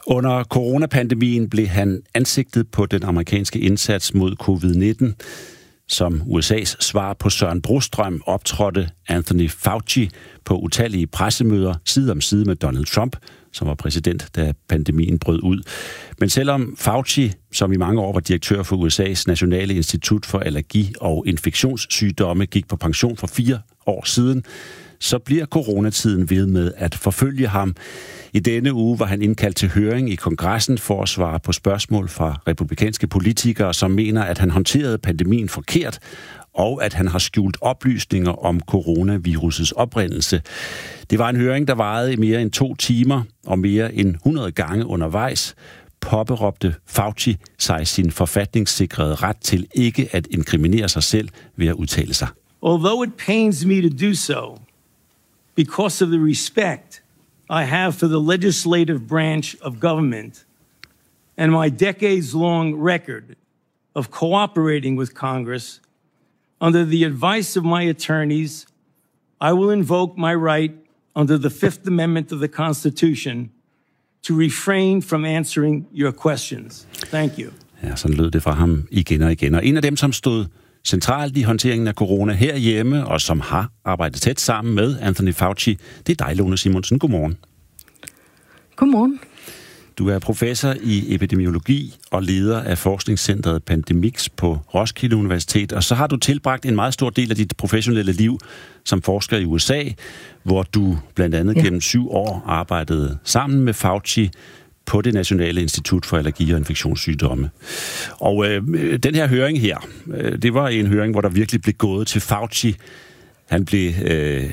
Under coronapandemien blev han ansigtet på den amerikanske indsats mod covid nitten. Som U S A's svar på Søren Brostrøm optrådte Anthony Fauci på utallige pressemøder side om side med Donald Trump, som var præsident, da pandemien brød ud. Men selvom Fauci, som i mange år var direktør for U S A's Nationale Institut for Allergi- og Infektionssygdomme, gik på pension for fire år siden, så bliver coronatiden ved med at forfølge ham. I denne uge var han indkaldt til høring i kongressen for at svare på spørgsmål fra republikanske politikere, som mener, at han håndterede pandemien forkert, og at han har skjult oplysninger om coronavirusets oprindelse. Det var en høring, der varede i mere end to timer, og mere end hundrede gange undervejs påberåbte Fauci sig sin forfatningssikrede ret til ikke at inkriminere sig selv ved at udtale sig. Although it pains me to do so, because of the respect I have for the legislative branch of government and my decades-long record of cooperating with Congress, under the advice of my attorneys, I will invoke my right under the Fifth Amendment of the Constitution to refrain from answering your questions. Thank you. Ja, sådan lød det fra ham igen og igen. Og en af dem, som stod centralt i håndteringen af corona herhjemme, og som har arbejdet tæt sammen med Anthony Fauci, det er dig, Lone Simonsen. Godmorgen. Godmorgen. Du er professor i epidemiologi og leder af forskningscentret Pandemix på Roskilde Universitet, og så har du tilbragt en meget stor del af dit professionelle liv som forsker i U S A, hvor du blandt andet ja. gennem syv år arbejdede sammen med Fauci på det Nationale Institut for Allergi- og Infektionssygdomme. Og øh, den her høring her, øh, det var en høring, hvor der virkelig blev gået til Fauci. Han blev øh,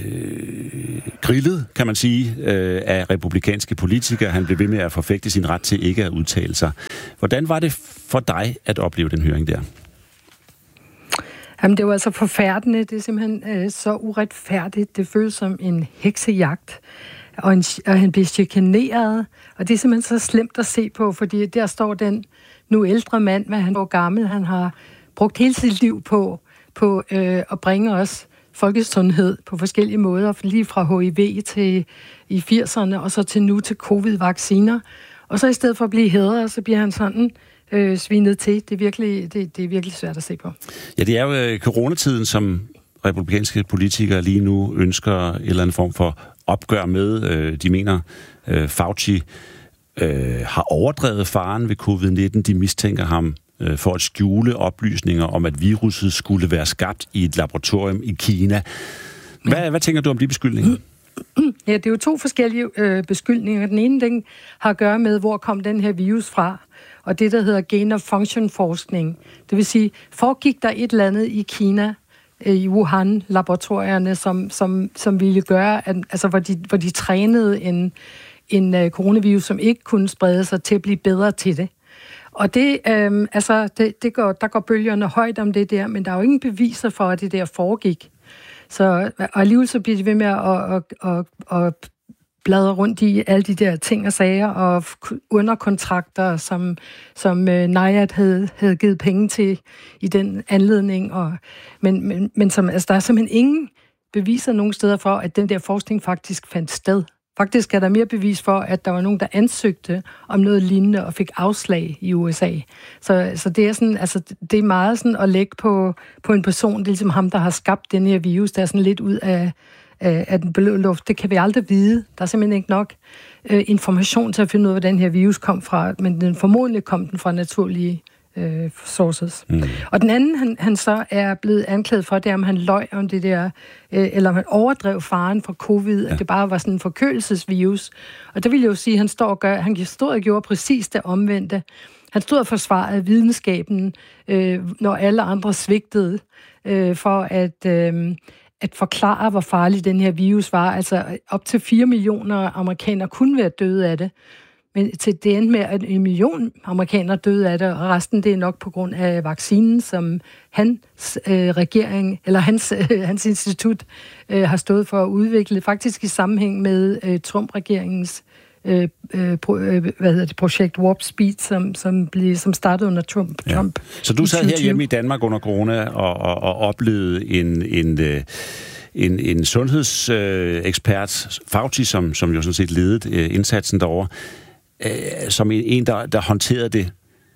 grillet, kan man sige, øh, af republikanske politikere. Han blev ved med at forfægte sin ret til ikke at udtale sig. Hvordan var det for dig at opleve den høring der? Jamen, det var altså forfærdende. Det er simpelthen øh, så uretfærdigt. Det føles som en heksejagt. Og, en, og han bliver chikaneret. Og det er simpelthen så slemt at se på, fordi der står den nu ældre mand, hvad han var gammel. Han har brugt hele sit liv på, på øh, at bringe os folkesundhed på forskellige måder, lige fra H I V til i firserne, og så til nu til covid-vacciner. Og så i stedet for at blive hædret, så bliver han sådan øh, svinet til. Det er, virkelig, det, det er virkelig svært at se på. Ja, det er jo øh, coronatiden, som republikanske politikere lige nu ønsker en eller anden form for opgør med. Øh, de mener, øh, Fauci øh, har overdrevet faren ved covid nitten. De mistænker ham for at skjule oplysninger om, at viruset skulle være skabt i et laboratorium i Kina. Hvad, hvad tænker du om de beskyldninger? Ja, det er jo to forskellige øh, beskyldninger. Den ene, den har at gøre med, hvor kom den her virus fra, og det, der hedder gain-of-function-forskning. Det vil sige, foregik der et eller andet i Kina, øh, i Wuhan-laboratorierne, som, som, som ville gøre, at, altså hvor de, hvor de trænede en, en øh, coronavirus, som ikke kunne sprede sig til at blive bedre til det. Og det, øh, altså, det, det går, der går bølgerne højt om det der, men der er jo ingen beviser for, at det der foregik. Så, og alligevel så bliver de ved med at, at, at, at bladre rundt i alle de der ting og sager, og underkontrakter, som, som øh, Nayat havde, havde givet penge til i den anledning. Og, men men, men som, altså, der er simpelthen ingen beviser nogen steder for, at den der forskning faktisk fandt sted. Faktisk er der mere bevis for, at der var nogen, der ansøgte om noget lignende og fik afslag i U S A. Så, så det er sådan, altså det er meget sådan at lægge på, på en person, det er ligesom ham, der har skabt den her virus, der er sådan lidt ud af, af, af den blå luft. Det kan vi aldrig vide. Der er simpelthen ikke nok øh, information til at finde ud af, hvor den her virus kom fra, men den formodentlig kom den fra naturlige øh, sources. Mm. Og den anden, han, han så er blevet anklaget for, det er, om han løj om det der, øh, eller om han overdrev faren fra covid, ja. At det bare var sådan en forkølelsesvirus. Og det vil jeg jo sige, at han står og gør, han stod og gjorde præcis det omvendte. Han stod og forsvarede videnskaben, øh, når alle andre svigtede, øh, for at, øh, at forklare, hvor farlig den her virus var. Altså op til fire millioner amerikanere kunne være døde af det. Men til det endte med, at en million amerikanere døde af det, og resten det er nok på grund af vaccinen, som hans øh, regering, eller hans, øh, hans institut øh, har stået for at udvikle, faktisk i sammenhæng med øh, Trump-regeringens øh, øh, pro, øh, hvad hedder det, projekt Warp Speed, som, som, blev, som startede under Trump. Ja. Trump Så du sad her hjemme i Danmark under corona og, og, og oplevede en... en øh En, en sundhedsekspert, øh, Fauci, som, som jo sådan set ledede øh, indsatsen derovre. øh, som en, der, der håndterede det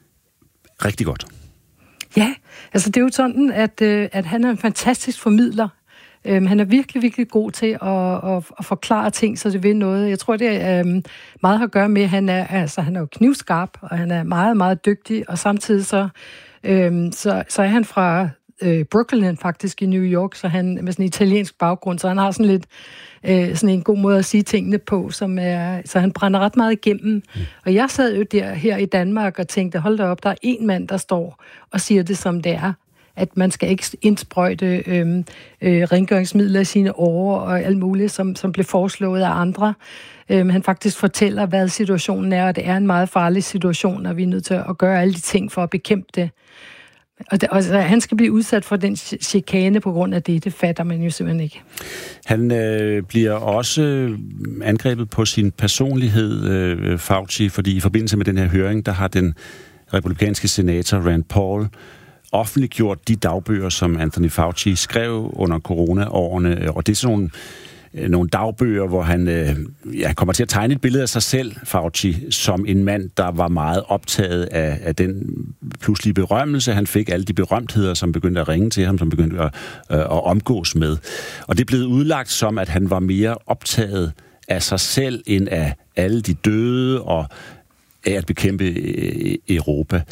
rigtig godt. Ja, altså det er jo sådan, at, øh, at han er en fantastisk formidler. Øhm, han er virkelig, virkelig god til at, at, at forklare ting, så det vil noget. Jeg tror, det er øhm, meget har at gøre med, at han er, altså, han er jo knivskarp, og han er meget, meget dygtig, og samtidig så, øhm, så, så er han fra øh, Brooklyn faktisk i New York, så han med sådan en italiensk baggrund, så han har sådan lidt øh, sådan en god måde at sige tingene på, som er, så han brænder ret meget igennem. Mm. Og jeg sad jo der her i Danmark og tænkte, hold da op, der er en mand, der står og siger det, som det er. At man skal ikke indsprøjte øh, øh, rengøringsmidler i sine årer og alt muligt, som, som blev foreslået af andre. Øh, han faktisk fortæller, hvad situationen er, og det er en meget farlig situation, og vi er nødt til at gøre alle de ting for at bekæmpe det. Og, det, og han skal blive udsat for den chikane på grund af det, det fatter man jo simpelthen ikke. Han øh, bliver også angrebet på sin personlighed, øh, Fauci, fordi i forbindelse med den her høring, der har den republikanske senator Rand Paul offentliggjort de dagbøger, som Anthony Fauci skrev under coronaårene, og det er sådan nogle, nogle dagbøger, hvor han øh, ja, kommer til at tegne et billede af sig selv, Fauci, som en mand, der var meget optaget af, af den pludselige berømmelse. Han fik alle de berømtheder, som begyndte at ringe til ham, som begyndte at, øh, at omgås med. Og det er blevet udlagt som, at han var mere optaget af sig selv, end af alle de døde, og af at bekæmpe øh, Europa.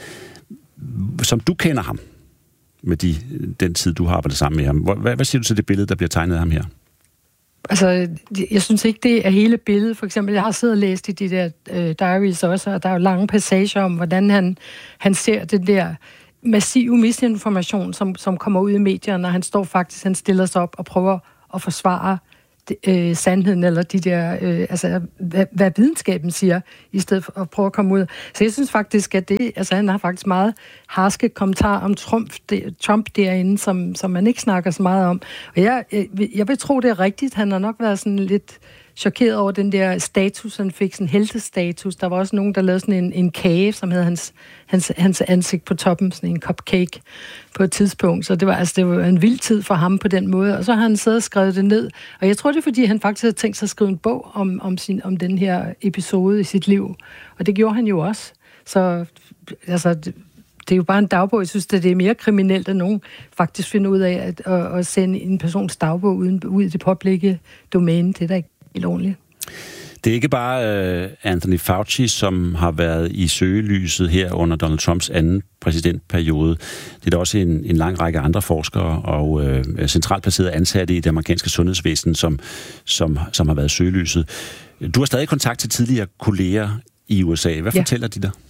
Som du kender ham, med de, den tid, du har arbejdet sammen med ham. Hvad, hvad siger du til det billede, der bliver tegnet af ham her? Altså, jeg synes ikke, det er hele billedet. For eksempel, jeg har siddet og læst i de der øh, diaries også, og der er jo lange passager om, hvordan han, han ser den der massive misinformation, som, som kommer ud i medierne, og han står faktisk, han stiller sig op og prøver at forsvare Øh, sandheden, eller de der, øh, altså, hvad, hvad videnskaben siger, i stedet for at prøve at komme ud. Så jeg synes faktisk, at det, altså han har faktisk meget harske kommentarer om Trump, det, Trump derinde, som, som man ikke snakker så meget om. Og jeg, jeg, jeg vil tro, det er rigtigt. Han har nok været sådan lidt chokeret over den der status, han fik, sådan en heltestatus. Der var også nogen, der lavede sådan en, en kage, som havde hans, hans, hans ansigt på toppen, sådan en cupcake på et tidspunkt. Så det var, altså, det var en vild tid for ham på den måde. Og så har han siddet og skrevet det ned. Og jeg tror, det er, fordi han faktisk havde tænkt sig at skrive en bog om, om, sin, om den her episode i sit liv. Og det gjorde han jo også. Så altså, det, det er jo bare en dagbog. Jeg synes, det er mere kriminelt, at nogen faktisk finder ud af at, at, at sende en persons dagbog uden, ud i det publikke domæne. Det er da ikke helt ordentligt. Det er ikke bare uh, Anthony Fauci, som har været i søgelyset her under Donald Trumps anden præsidentperiode. Det er der også en, en lang række andre forskere og uh, centralt placerede ansatte i det amerikanske sundhedsvæsen, som, som, som har været i søgelyset. Du har stadig kontakt til tidligere kolleger i U S A. Hvad ja. fortæller de dig?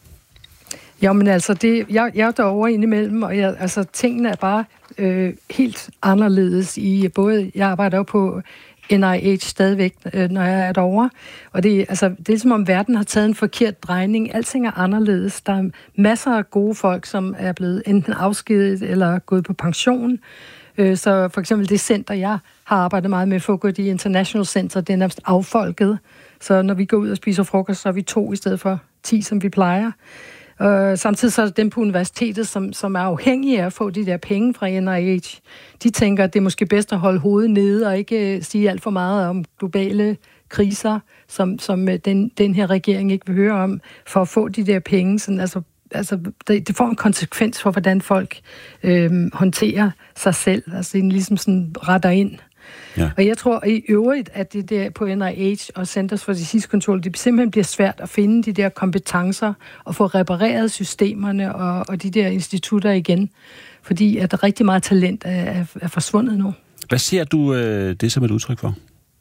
Jo, men altså, det, jeg, jeg er derovre indimellem, og jeg, altså, tingene er bare øh, helt anderledes i både, jeg arbejder jo på N I H stadigvæk, øh, når jeg er derovre, og det, altså, det er som om verden har taget en forkert drejning. Alting er anderledes. Der er masser af gode folk, som er blevet enten afskediget eller gået på pension. Øh, så for eksempel det center, jeg har arbejdet meget med, Fogo de International Center, det er nærmest affolket. Så når vi går ud og spiser frokost, så er vi to i stedet for ti, som vi plejer. Uh, samtidig så er det dem på universitetet, som, som er afhængige af at få de der penge fra N I H. De tænker, at det er måske bedst at holde hovedet nede og ikke uh, sige alt for meget om globale kriser, som, som uh, den, den her regering ikke vil høre om, for at få de der penge. Sådan, altså, altså, det, det får en konsekvens for, hvordan folk uh, håndterer sig selv. Altså, den ligesom sådan retter ind. Ja. Og jeg tror i øvrigt, at det der på N I H og Centers for Disease Control, det simpelthen bliver svært at finde de der kompetencer og få repareret systemerne og, og de der institutter igen, fordi at rigtig meget talent er, er, er forsvundet nu. Hvad ser du øh, det som et udtryk for?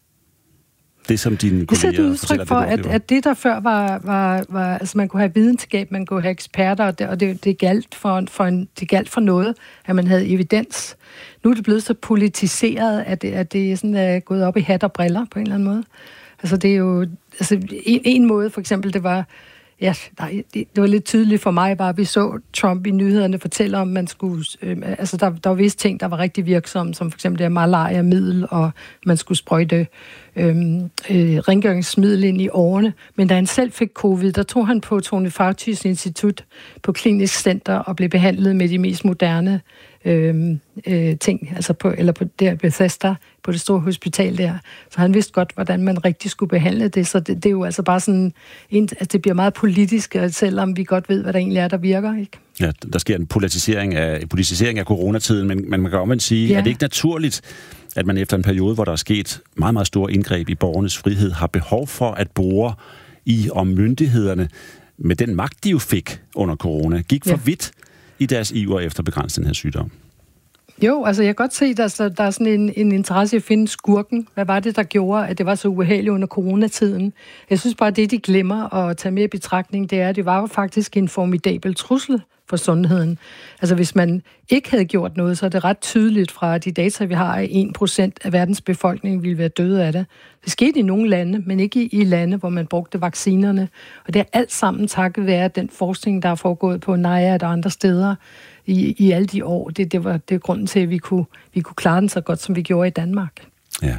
Det som dine kolleger det er et udtryk for, at, at det der før var, var, var, altså man kunne have videnskab, man kunne have eksperter, og det, og det, det, galt for, for en, det galt for noget, at man havde evidens. Nu er det blevet så politiseret, at det, at det sådan er gået op i hat og briller på en eller anden måde. Altså det er jo, altså en, en måde for eksempel, det var, ja, nej, det, det var lidt tydeligt for mig, bare at vi så Trump i nyhederne fortælle om, man skulle, øh, altså der, der var visse ting, der var rigtig virksomme, som for eksempel det her malaria-middel, og man skulle sprøjte øh, øh, rengøringsmiddel ind i årene. Men da han selv fik covid, der tog han på Tony Fauci's institut på Klinisk Center og blev behandlet med de mest moderne øh, øh, ting, altså på, eller på der Bethesda, på det store hospital der. Så han vidste godt, hvordan man rigtig skulle behandle det, så det, det er jo altså bare sådan, en, altså det bliver meget politisk, selvom vi godt ved, hvad der egentlig er, der virker, ikke? Ja, der sker en politisering af, politisering af coronatiden, men, men man kan omvendt sige, ja. Er det ikke naturligt, at man efter en periode, hvor der er sket meget, meget store indgreb i borgernes frihed, har behov for at bore i, om myndighederne med den magt, de jo fik under corona, gik for ja. vidt i deres iver efter at begrænse den her sygdom? Jo, altså jeg kan godt se, at der, der er sådan en, en interesse i at finde skurken. Hvad var det, der gjorde, at det var så ubehageligt under coronatiden? Jeg synes bare, at det, de glemmer at tage med i betragtning, det er, at det var faktisk en formidabel trussel for sundheden. Altså hvis man ikke havde gjort noget, så er det ret tydeligt fra de data, vi har, at en procent af verdens befolkning ville være døde af det. Det skete i nogle lande, men ikke i lande, hvor man brugte vaccinerne. Og det er alt sammen takket være den forskning, der er foregået på N I A T og andre steder i, i alle de år. Det, det var det er grunden til, at vi kunne, vi kunne klare den så godt, som vi gjorde i Danmark. Ja.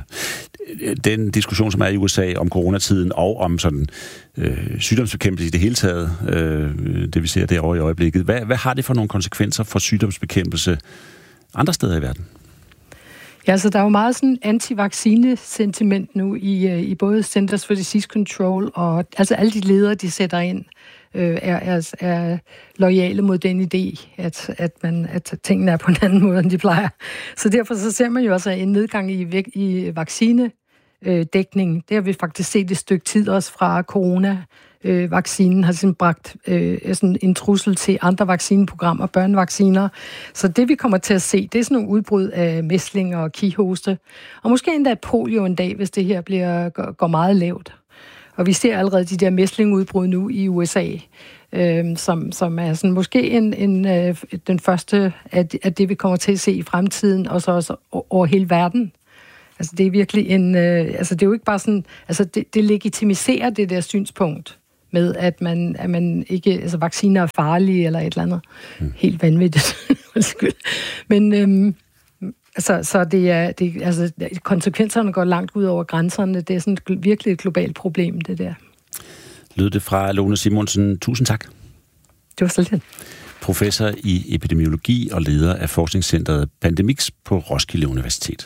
Den diskussion, som er i U S A om coronatiden og om sådan øh, sygdomsbekæmpelse i det hele taget, øh, det vi ser derovre i øjeblikket, hvad, hvad har det for nogle konsekvenser for sygdomsbekæmpelse andre steder i verden? Ja, altså der er jo meget sådan anti-vaccine-sentiment nu i, i både Centers for Disease Control og altså alle de ledere, de sætter ind, øh, er, er, er loyale mod den idé, at, at, man, at tingene er på en anden måde, end de plejer. Så derfor så ser man jo også en nedgang i, i vaccinedækningen. Det har vi faktisk set et stykke tid også fra corona. Øh, vaccinen har sådan bragt øh, sådan en trussel til andre vaccineprogrammer, børnevacciner. Så det, vi kommer til at se, det er sådan nogle udbrud af mæslinger og kihoste. Og måske endda polio en dag, hvis det her bliver, går meget lavt. Og vi ser allerede de der mæslingudbrud nu i U S A, øh, som, som er sådan måske en, en, øh, den første af, af det, vi kommer til at se i fremtiden, og så også over hele verden. Altså det er virkelig en, øh, altså det er jo ikke bare sådan, altså det, det legitimiserer det der synspunkt med, at man, at man ikke, altså vacciner er farlige eller et eller andet. Mm. Helt vanvittigt. Men øhm, altså, så det er, det, altså konsekvenserne går langt ud over grænserne. Det er sådan et, virkelig et globalt problem, det der. Lød det fra Lone Simonsen. Tusind tak. Det var så lidt. Professor i epidemiologi og leder af forskningscentret Pandemix på Roskilde Universitet.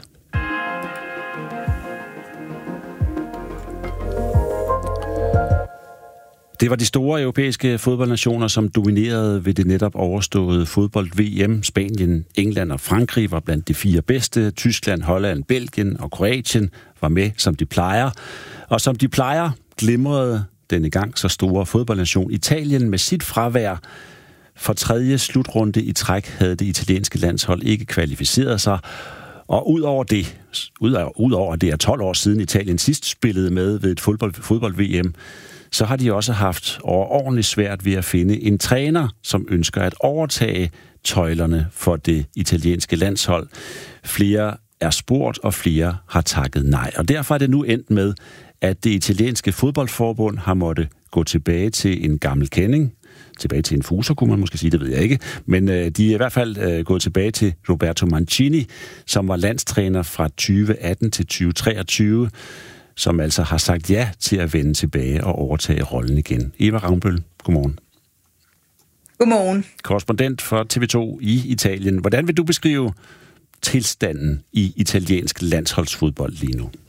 Det var de store europæiske fodboldnationer, som dominerede ved det netop overståede fodbold-V M. Spanien, England og Frankrig var blandt de fire bedste. Tyskland, Holland, Belgien og Kroatien var med, som de plejer. Og som de plejer, glimrede denne gang så store fodboldnation Italien med sit fravær. For tredje slutrunde i træk havde det italienske landshold ikke kvalificeret sig. Og udover det, udover det er tolv år siden Italien sidst spillede med ved et fodbold, fodbold-V M, så har de også haft overordentligt svært ved at finde en træner, som ønsker at overtage tøjlerne for det italienske landshold. Flere er spurgt, og flere har takket nej. Og derfor er det nu endt med, at det italienske fodboldforbund har måttet gå tilbage til en gammel kending. Tilbage til en fuser, kunne man måske sige, det ved jeg ikke. Men øh, de er i hvert fald øh, gået tilbage til Roberto Mancini, som var landstræner fra tyve atten til tyve treogtyve, som altså har sagt ja til at vende tilbage og overtage rollen igen. Eva Ravnbøl, godmorgen. Godmorgen. Korrespondent for T V to i Italien. Hvordan vil du beskrive tilstanden i italiensk landsholdsfodbold lige nu?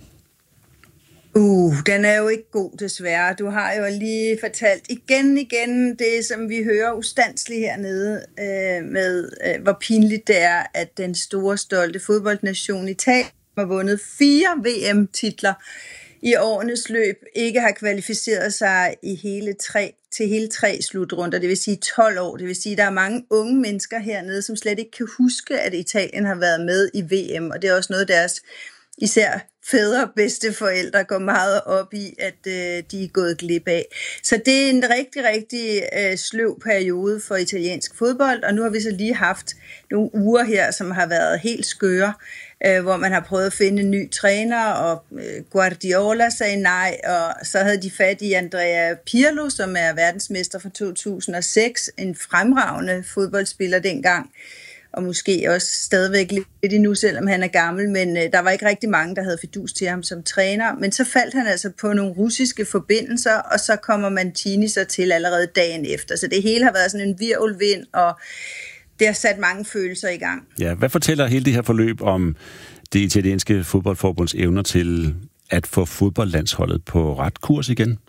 Uh, den er jo ikke god, desværre. Du har jo lige fortalt igen igen det, som vi hører ustandsligt hernede, øh, med øh, hvor pinligt det er, at den store, stolte fodboldnation Italien har vundet fire V M-titler i årenes løb, ikke har kvalificeret sig i hele tre, til hele tre slutrunder, det vil sige tolv år. Det vil sige, at der er mange unge mennesker hernede, som slet ikke kan huske, at Italien har været med i V M, og det er også noget, deres især fædre og bedsteforældre går meget op i, at øh, de er gået glip af. Så det er en rigtig, rigtig øh, sløv periode for italiensk fodbold, og nu har vi så lige haft nogle uger her, som har været helt skøre, øh, hvor man har prøvet at finde en ny træner, og øh, Guardiola sagde nej, og så havde de fat i Andrea Pirlo, som er verdensmester fra to tusind og seks, en fremragende fodboldspiller dengang, og måske også stadigvæk lidt endnu, selvom han er gammel, men øh, der var ikke rigtig mange, der havde fidus til ham som træner. Men så faldt han altså på nogle russiske forbindelser, og så kommer Mancini så til allerede dagen efter. Så det hele har været sådan en virvelvind, og det har sat mange følelser i gang. Ja, hvad fortæller hele det her forløb om det italienske fodboldforbunds evner til at få fodboldlandsholdet på ret kurs igen?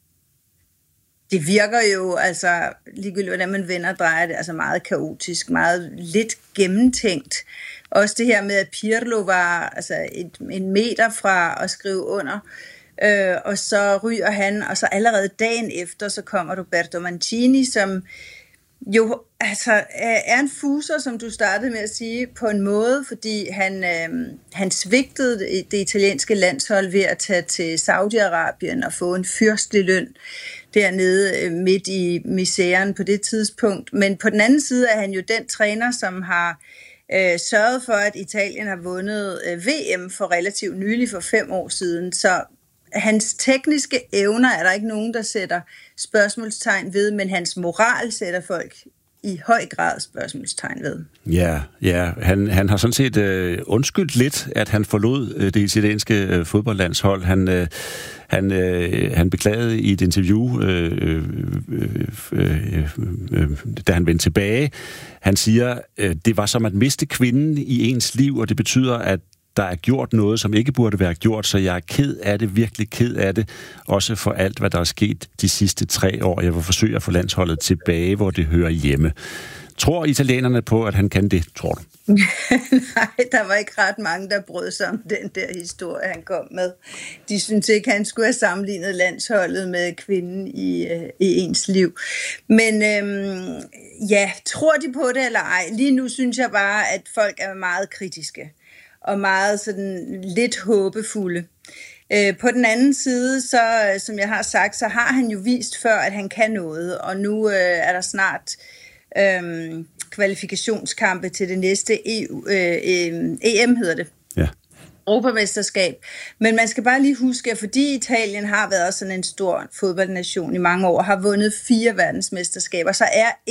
Det virker jo, altså ligegyldigt hvordan man vender og drejer det, altså meget kaotisk, meget lidt gennemtænkt. Også det her med, at Pirlo var altså et, en meter fra at skrive under, øh, og så ryger han, og så allerede dagen efter, så kommer Roberto Mancini, som jo altså er en fuser, som du startede med at sige, på en måde, fordi han, øh, han svigtede det, det italienske landshold ved at tage til Saudi-Arabien og få en fyrstelig løn dernede øh, midt i misæren på det tidspunkt. Men på den anden side er han jo den træner, som har øh, sørget for, at Italien har vundet øh, V M for relativt nylig, for fem år siden. Så hans tekniske evner er der ikke nogen, der sætter spørgsmålstegn ved, men hans moral sætter folk i høj grad spørgsmålstegn ved. Ja, ja. Han, han har sådan set øh, undskyldt lidt, at han forlod øh, det italienske øh, fodboldlandshold. Han, øh, han, øh, han beklagede i et interview, øh, øh, øh, øh, øh, da han vendte tilbage. Han siger, øh, det var som at miste kvinden i ens liv, og det betyder, at der er gjort noget, som ikke burde være gjort, så jeg er ked af det, virkelig ked af det, også for alt, hvad der er sket de sidste tre år. Jeg vil forsøge at få landsholdet tilbage, hvor det hører hjemme. Tror italienerne på, at han kan det, tror du? Nej, der var ikke ret mange, der brød sig om den der historie, han kom med. De synes ikke, han skulle have sammenlignet landsholdet med kvinden i, øh, i ens liv. Men øhm, ja, tror de på det eller ej? Lige nu synes jeg bare, at folk er meget kritiske og meget sådan lidt håbefulde. Øh, på den anden side, så, som jeg har sagt, så har han jo vist før, at han kan noget, og nu øh, er der snart øh, kvalifikationskampe til det næste E U, øh, E M, hedder det. Ja. Europamesterskab. Men man skal bare lige huske, at fordi Italien har været sådan en stor fodboldnation i mange år, har vundet fire verdensmesterskaber, så er